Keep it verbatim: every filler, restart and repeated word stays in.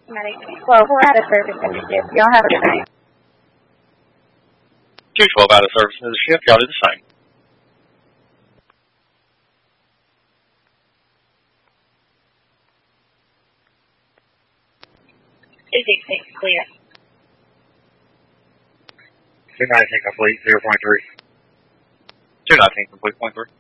Well, we're out of service in the shift. Y'all have a good night. two twelve out of service in the shift. Y'all do the same. two six six, clear. two nineteen complete, zero point three. two nineteen complete, point three.